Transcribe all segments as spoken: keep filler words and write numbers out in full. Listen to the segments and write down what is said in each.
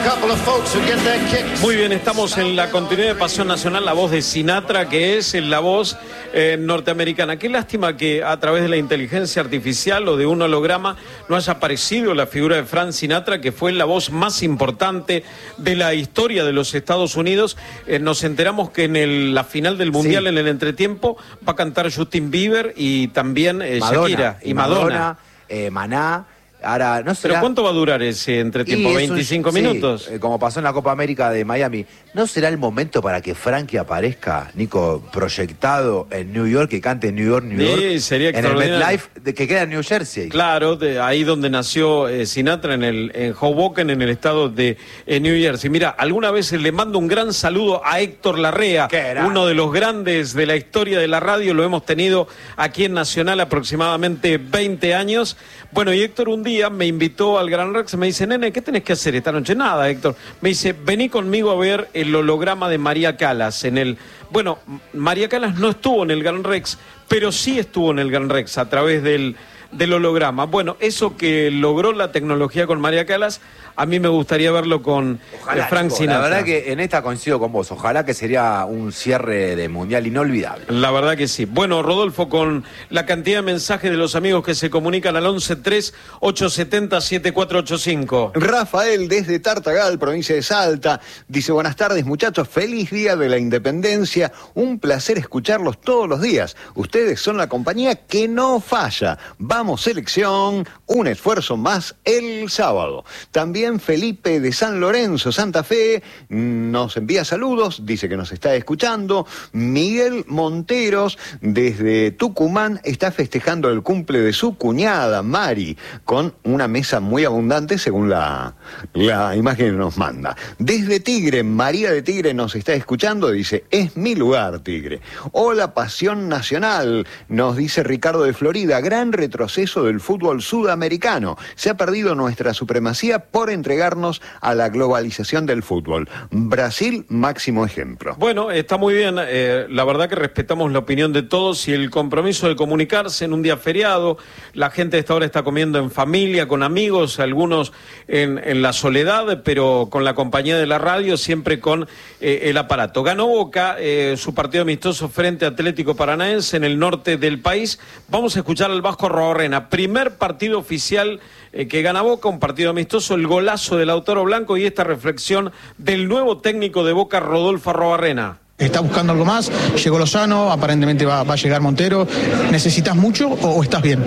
Muy bien, estamos en la continuidad de Pasión Nacional, la voz de Sinatra, que es la voz eh, norteamericana. Qué lástima que a través de la inteligencia artificial o de un holograma no haya aparecido la figura de Frank Sinatra, que fue la voz más importante de la historia de los Estados Unidos. Eh, nos enteramos que en el, la final del Mundial, sí, en el entretiempo, va a cantar Justin Bieber y también eh, Madonna, Shakira y y Madonna. Madonna eh, Maná. Ahora, no será... ¿Pero cuánto va a durar ese entretiempo? ¿veinticinco minutos? Sí, como pasó en la Copa América de Miami. ¿No será el momento para que Frankie aparezca, Nico, proyectado en New York, que cante en New York, New York? Sí, sería en el MetLife, de, que queda en New Jersey. Claro, de ahí donde nació eh, Sinatra, en el en Hoboken, en el estado de eh, New Jersey. Mira, alguna vez le mando un gran saludo a Héctor Larrea, uno de los grandes de la historia de la radio. Lo hemos tenido aquí en Nacional aproximadamente veinte años. Bueno, y Héctor un día me invitó al Gran Rex, me dice, nene, ¿qué tenés que hacer esta noche? Nada, Héctor. Me dice, vení conmigo a ver el holograma de María Callas en el... Bueno, María Callas no estuvo en el Gran Rex, pero sí estuvo en el Gran Rex a través del, del holograma. Bueno, eso que logró la tecnología con María Callas, a mí me gustaría verlo con Ojalá, Frank chico, Sinatra. La verdad que en esta coincido con vos. Ojalá que sería un cierre de Mundial inolvidable. La verdad que sí. Bueno, Rodolfo, con la cantidad de mensajes de los amigos que se comunican al once tres ocho siete cero siete cuatro ocho cinco. Rafael, desde Tartagal, provincia de Salta, dice, buenas tardes, muchachos, feliz día de la independencia, un placer escucharlos todos los días. Ustedes son la compañía que no falla. Vamos, selección, un esfuerzo más el sábado. También Felipe de San Lorenzo, Santa Fe, nos envía saludos, dice que nos está escuchando. Miguel Monteros, desde Tucumán, está festejando el cumple de su cuñada, Mari, con una mesa muy abundante, según la, la imagen que nos manda. Desde Tigre, María de Tigre nos está escuchando, dice, es mi lugar, Tigre. Hola, Pasión Nacional, nos dice Ricardo de Florida, gran retroceso del fútbol sudamericano. Se ha perdido nuestra supremacía por entregarnos a la globalización del fútbol. Brasil, máximo ejemplo. Bueno, está muy bien. Eh, la verdad que respetamos la opinión de todos y el compromiso de comunicarse en un día feriado. La gente a esta hora está comiendo en familia, con amigos, algunos en, en la soledad, pero con la compañía de la radio, siempre con eh, el aparato. Ganó Boca eh, su partido amistoso frente a Atlético Paranaense en el norte del país. Vamos a escuchar al Vasco Arruabarrena. Primer partido oficial eh, que gana Boca, un partido amistoso, el golazo del Lautaro Blanco y esta reflexión del nuevo técnico de Boca, Rodolfo Arruabarrena. Está buscando algo más, llegó Lozano, aparentemente va, va a llegar Montero. ¿Necesitas mucho o, o estás bien?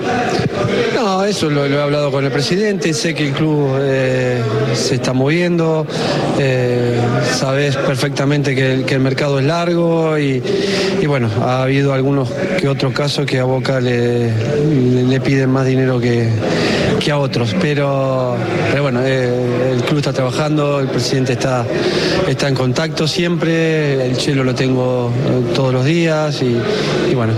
No, eso lo, lo he hablado con el presidente, sé que el club eh, se está moviendo, eh, sabes perfectamente que el, que el mercado es largo y, y bueno, ha habido algunos que otros casos que a Boca le, le, le piden más dinero que, que a otros, pero, pero bueno, eh, el club está trabajando, el presidente está, está en contacto siempre, el Chelo lo tengo eh, todos los días y, y bueno,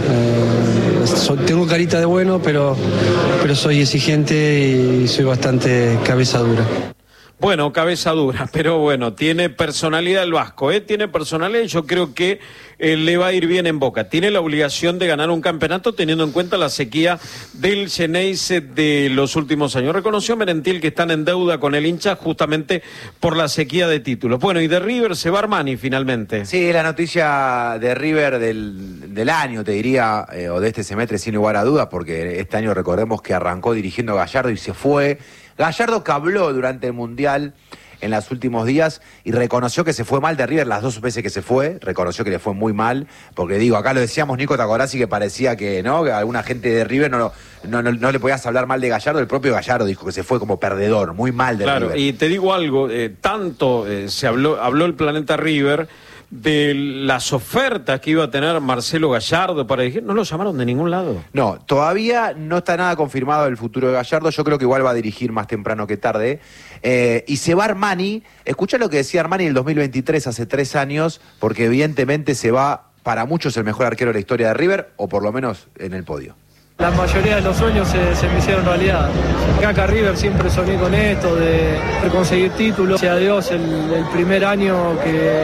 eh, so, tengo carita de bueno, pero, pero soy exigente y soy bastante cabeza dura. Bueno, cabeza dura, pero bueno, tiene personalidad el Vasco, ¿eh? Tiene personalidad y yo creo que eh, le va a ir bien en Boca. Tiene la obligación de ganar un campeonato teniendo en cuenta la sequía del Xeneize de los últimos años. Reconoció Merentiel que están en deuda con el hincha justamente por la sequía de títulos. Bueno, y de River se va Armani finalmente. Sí, es la noticia de River del, del año, te diría, eh, o de este semestre sin lugar a dudas, porque este año recordemos que arrancó dirigiendo a Gallardo y se fue. Gallardo que habló durante el Mundial en los últimos días y reconoció que se fue mal de River las dos veces que se fue, reconoció que le fue muy mal, porque digo, acá lo decíamos Nico Tacorazzi que parecía que no, que alguna gente de River no, no, no, no le podías hablar mal de Gallardo, el propio Gallardo dijo que se fue como perdedor, muy mal de claro, River. Y te digo algo, eh, tanto eh, se habló, habló el planeta River de las ofertas que iba a tener Marcelo Gallardo para dirigir, no lo llamaron de ningún lado. No, todavía no está nada confirmado el futuro de Gallardo, yo creo que igual va a dirigir más temprano que tarde, eh, y se va Armani, escuchá lo que decía Armani en el dos mil veintitrés, hace tres años, porque evidentemente se va, para muchos, el mejor arquero de la historia de River, o por lo menos en el podio. La mayoría de los sueños se, se me hicieron realidad. Acá River siempre soñé con esto, de, de conseguir títulos. Sea Dios, el, el primer año que,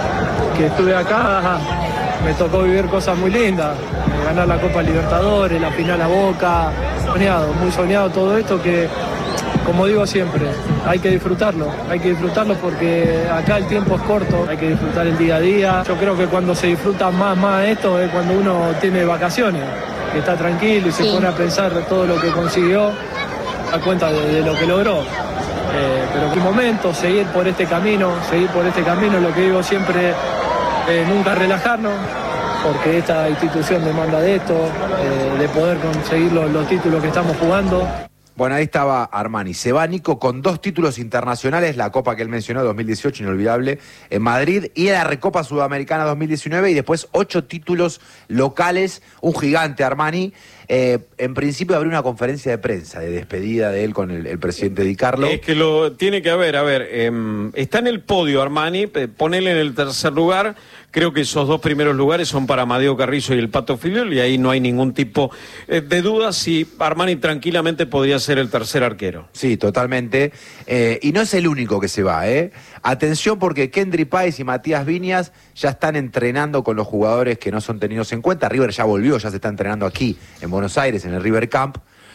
que estuve acá me tocó vivir cosas muy lindas. Ganar la Copa Libertadores, la final a Boca. Soñado, muy soñado todo esto que como digo siempre, hay que disfrutarlo, hay que disfrutarlo porque acá el tiempo es corto, hay que disfrutar el día a día. Yo creo que cuando se disfruta más, más esto es cuando uno tiene vacaciones, que está tranquilo y se sí. pone a pensar todo lo que consiguió, a cuenta de, de lo que logró. Eh, pero en qué momento, seguir por este camino, seguir por este camino, lo que digo siempre, eh, nunca relajarnos, porque esta institución demanda de esto, eh, de poder conseguir los, los títulos que estamos jugando. Bueno, ahí estaba Armani. Se va Nico con dos títulos internacionales, la Copa que él mencionó, dos mil dieciocho, inolvidable, en Madrid, y la Recopa Sudamericana dos mil diecinueve, y después ocho títulos locales, un gigante Armani. Eh, en principio habría una conferencia de prensa de despedida de él con el, el presidente Di Carlo. Es que lo tiene que haber, a ver, eh, está en el podio Armani, eh, ponele en el tercer lugar, creo que esos dos primeros lugares son para Amadeo Carrizo y el Pato Filiol, y ahí no hay ningún tipo eh, de duda si Armani tranquilamente podría ser el tercer arquero. Sí, totalmente, eh, y no es el único que se va, ¿eh? Atención porque Kendry Páez y Matías Viñas ya están entrenando con los jugadores que no son tenidos en cuenta. River ya volvió, ya se está entrenando aquí en Buenos Aires, en el River Camp.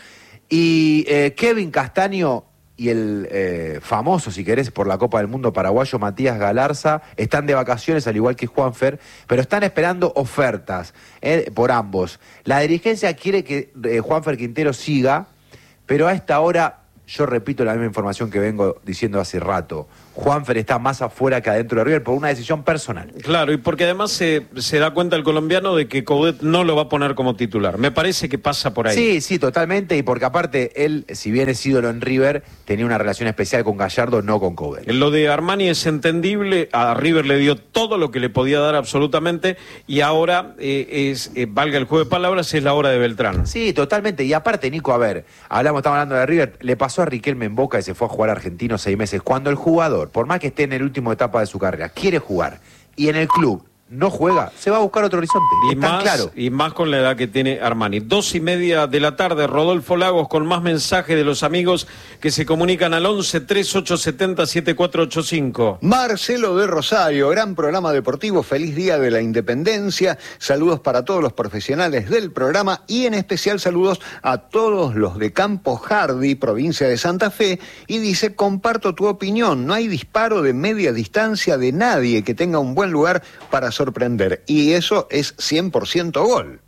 Y eh, Kevin Castaño y el eh, famoso, si querés, por la Copa del Mundo paraguayo, Matías Galarza, están de vacaciones, al igual que Juanfer, pero están esperando ofertas eh, por ambos. La dirigencia quiere que eh, Juanfer Quintero siga, pero a esta hora, yo repito la misma información que vengo diciendo hace rato, Juanfer está más afuera que adentro de River por una decisión personal. Claro, y porque además se, se da cuenta el colombiano de que Coudet no lo va a poner como titular. Me parece que pasa por ahí. Sí, sí, totalmente, y porque aparte él, si bien es ídolo en River, tenía una relación especial con Gallardo, no con Coudet. Lo de Armani es entendible, a River le dio todo lo que le podía dar absolutamente, y ahora eh, es, eh, valga el juego de palabras, es la hora de Beltrán. Sí, totalmente, y aparte, Nico, a ver, hablamos, estamos hablando de River, le pasó a Riquelme en Boca y se fue a jugar a Argentino seis meses, cuando el jugador, por más que esté en el último etapa de su carrera, quiere jugar y en el club no juega, se va a buscar otro horizonte. Y más, claro. y más con la edad que tiene Armani. Dos y media de la tarde, Rodolfo Lagos con más mensajes de los amigos que se comunican al once, treinta y ocho setenta, setenta y cuatro ochenta y cinco. Marcelo de Rosario, gran programa deportivo, feliz día de la Independencia, saludos para todos los profesionales del programa y en especial saludos a todos los de Campo Hardy, provincia de Santa Fe, y dice, comparto tu opinión, no hay disparo de media distancia de nadie que tenga un buen lugar para sorprender, y eso es cien por ciento gol.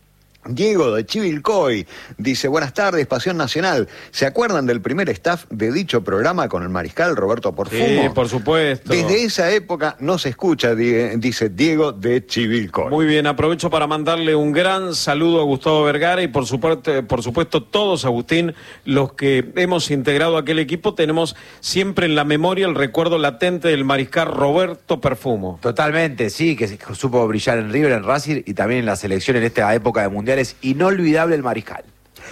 Diego de Chivilcoy dice, buenas tardes, Pasión Nacional. ¿Se acuerdan del primer staff de dicho programa con el mariscal Roberto Porfumo? Sí, por supuesto. Desde esa época no se escucha, dice Diego de Chivilcoy. Muy bien, aprovecho para mandarle un gran saludo a Gustavo Vergara y por supuesto, por supuesto todos, Agustín, los que hemos integrado aquel equipo, tenemos siempre en la memoria el recuerdo latente del mariscal Roberto Perfumo. Totalmente, sí, que supo brillar en River, en Racing y también en la selección en esta época de Mundial. Es inolvidable el mariscal.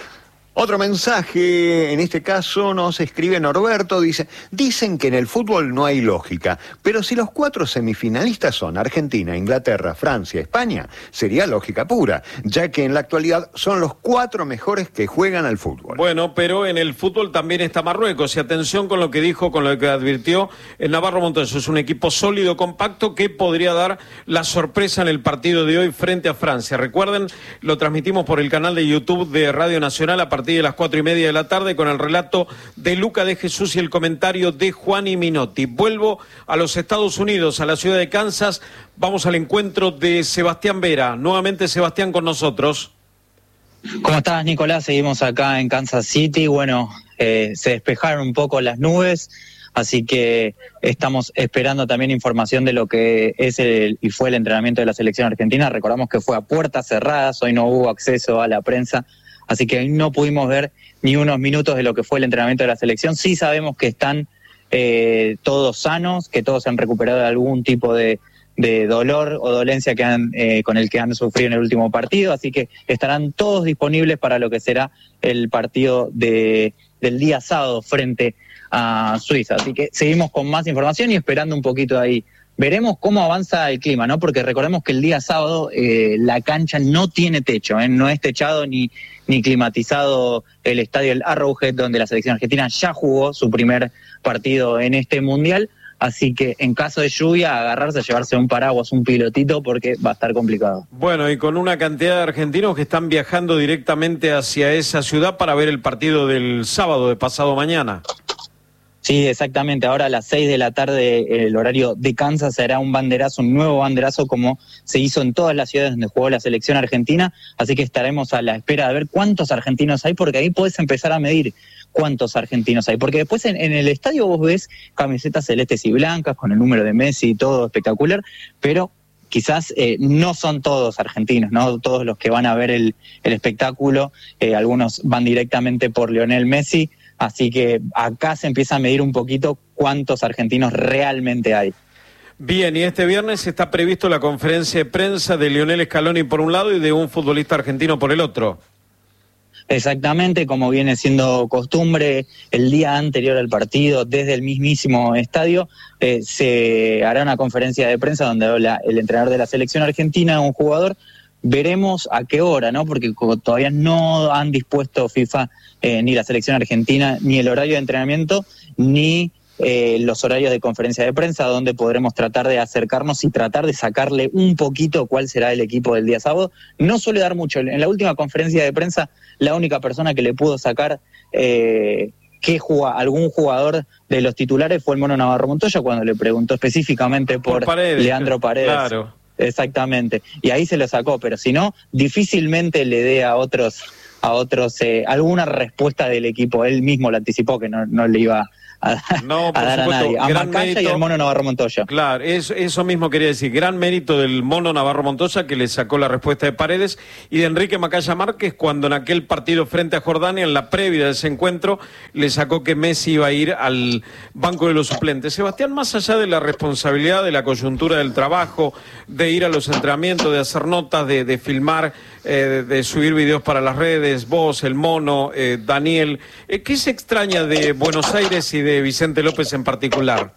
Otro mensaje, en este caso nos escribe Norberto, dice, dicen que en el fútbol no hay lógica, pero si los cuatro semifinalistas son Argentina, Inglaterra, Francia, España, sería lógica pura, ya que en la actualidad son los cuatro mejores que juegan al fútbol. Bueno, pero en el fútbol también está Marruecos, y atención con lo que dijo, con lo que advirtió el Navarro Montoya, es un equipo sólido, compacto, que podría dar la sorpresa en el partido de hoy frente a Francia. Recuerden, lo transmitimos por el canal de YouTube de Radio Nacional a partir de las cuatro y media de la tarde con el relato de Luca de Jesús y el comentario de Juani Minotti. Vuelvo a los Estados Unidos, a la ciudad de Kansas. Vamos al encuentro de Sebastián Vera. Nuevamente Sebastián con nosotros. ¿Cómo estás, Nicolás? Seguimos acá en Kansas City. Bueno, eh, se despejaron un poco las nubes, así que estamos esperando también información de lo que es el, y fue el entrenamiento de la selección argentina. Recordamos que fue a puertas cerradas, hoy no hubo acceso a la prensa, así que no pudimos ver ni unos minutos de lo que fue el entrenamiento de la selección. Sí sabemos que están eh, todos sanos, que todos han recuperado de algún tipo de, de dolor o dolencia que han, eh, con el que han sufrido en el último partido, así que estarán todos disponibles para lo que será el partido de, del día sábado frente a Suiza. Así que seguimos con más información y esperando un poquito de ahí. Veremos cómo avanza el clima, ¿no? Porque recordemos que el día sábado eh, la cancha no tiene techo, ¿eh? No es techado ni, ni climatizado el estadio del Arrowhead, donde la selección argentina ya jugó su primer partido en este Mundial. así que en caso de lluvia, agarrarse, llevarse un paraguas, un pilotito, porque va a estar complicado. Bueno, y con una cantidad de argentinos que están viajando directamente hacia esa ciudad para ver el partido del sábado de pasado mañana. Sí, exactamente. Ahora a las seis de la tarde, el horario de Kansas, será un banderazo, un nuevo banderazo como se hizo en todas las ciudades donde jugó la selección argentina, así que estaremos a la espera de ver cuántos argentinos hay, porque ahí podés empezar a medir cuántos argentinos hay, porque después en, en el estadio vos ves camisetas celestes y blancas con el número de Messi y todo espectacular, pero quizás eh, no son todos argentinos, no todos los que van a ver el, el espectáculo, eh, algunos van directamente por Lionel Messi, así que acá se empieza a medir un poquito cuántos argentinos realmente hay. Bien, y este viernes está previsto la conferencia de prensa de Lionel Scaloni por un lado y de un futbolista argentino por el otro. Exactamente, como viene siendo costumbre, el día anterior al partido, desde el mismísimo estadio, eh, se hará una conferencia de prensa donde habla el entrenador de la selección argentina, un jugador. Veremos a qué hora, ¿no? Porque todavía no han dispuesto FIFA eh, ni la selección argentina, ni el horario de entrenamiento, ni eh, los horarios de conferencia de prensa, donde podremos tratar de acercarnos y tratar de sacarle un poquito cuál será el equipo del día sábado. No suele dar mucho. En la última conferencia de prensa, la única persona que le pudo sacar eh, qué juega, algún jugador de los titulares fue el Mono Navarro Montoya, cuando le preguntó específicamente por, por Paredes, Leandro Paredes. Claro. Exactamente, y ahí se lo sacó, pero si no, difícilmente le dé a otros, a otros eh, alguna respuesta del equipo. Él mismo lo anticipó que no, no le iba a, no, a dar supuesto, a nadie. A Macaya mérito, y al Mono Navarro Montoya. Claro, eso, eso mismo quería decir. Gran mérito del Mono Navarro Montoya, que le sacó la respuesta de Paredes, y de Enrique Macaya Márquez, cuando en aquel partido frente a Jordania, en la previa de ese encuentro, le sacó que Messi iba a ir al banco de los suplentes. Sebastián, más allá de la responsabilidad, de la coyuntura del trabajo, de ir a los entrenamientos, de hacer notas, de, de filmar, eh, de subir videos para las redes, vos, el Mono, eh, Daniel, eh, ¿qué se extraña de Buenos Aires y de de Vicente López en particular?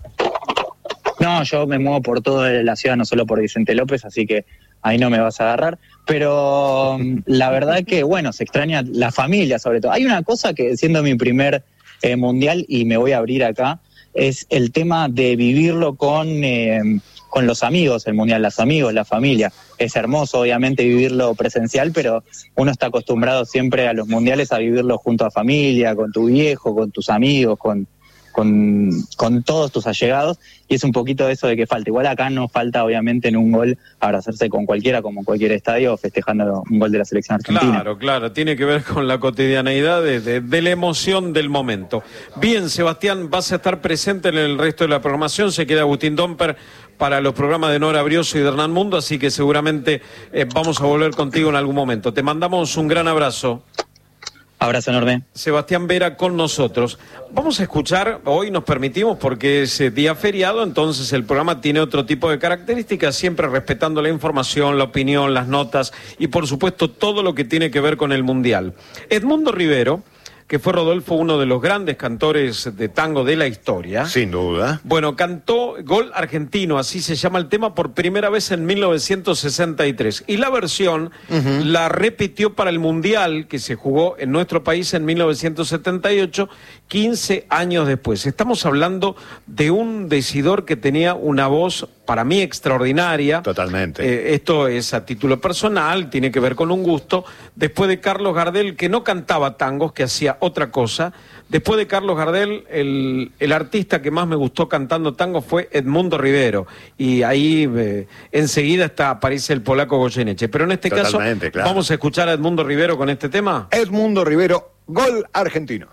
No, yo me muevo por toda la ciudad, no solo por Vicente López, así que ahí no me vas a agarrar, pero la verdad que, bueno, se extraña la familia sobre todo. Hay una cosa que, siendo mi primer eh, mundial, y me voy a abrir acá, es el tema de vivirlo con, eh, con los amigos, el mundial, los amigos, la familia. Es hermoso, obviamente, vivirlo presencial, pero uno está acostumbrado siempre a los mundiales a vivirlo junto a familia, con tu viejo, con tus amigos, con... Con, con todos tus allegados, y es un poquito eso de que falta. Igual acá no falta, obviamente, en un gol abrazarse con cualquiera, como en cualquier estadio, festejando un gol de la selección argentina. Claro, claro, tiene que ver con la cotidianeidad de, de, de la emoción del momento. Bien, Sebastián, vas a estar presente en el resto de la programación, se queda Agustín Domper para los programas de Nora Brioso y de Hernán Mundo, así que seguramente eh, vamos a volver contigo en algún momento. Te mandamos un gran abrazo. Abrazo enorme. Sebastián Vera con nosotros. Vamos a escuchar, hoy nos permitimos porque es día feriado, entonces el programa tiene otro tipo de características, siempre respetando la información, la opinión, las notas y por supuesto todo lo que tiene que ver con el Mundial. Edmundo Rivero, que fue, Rodolfo, uno de los grandes cantores de tango de la historia. Sin duda. Bueno, cantó Gol Argentino, así se llama el tema, por primera vez en mil novecientos sesenta y tres. Y la versión uh-huh. la repitió para el Mundial, que se jugó en nuestro país en mil novecientos setenta y ocho, quince años después. Estamos hablando de un decidor que tenía una voz, para mí, extraordinaria. Totalmente. Eh, esto es a título personal, tiene que ver con un gusto. Después de Carlos Gardel, que no cantaba tangos, que hacía otra cosa. Después de Carlos Gardel, el, el artista que más me gustó cantando tango fue Edmundo Rivero. Y ahí eh, enseguida está, aparece el polaco Goyeneche. Pero en este Totalmente, caso, claro. ¿vamos a escuchar a Edmundo Rivero con este tema? Edmundo Rivero, Gol Argentino.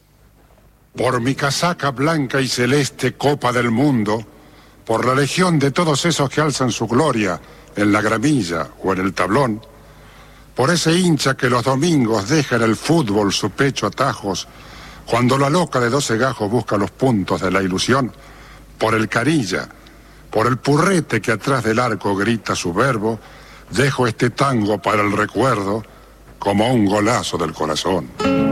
Por mi casaca blanca y celeste, Copa del Mundo, por la legión de todos esos que alzan su gloria en la gramilla o en el tablón, por ese hincha que los domingos deja en el fútbol su pecho a tajos, cuando la loca de doce gajos busca los puntos de la ilusión, por el Carilla, por el Purrete que atrás del arco grita su verbo, dejo este tango para el recuerdo como un golazo del corazón.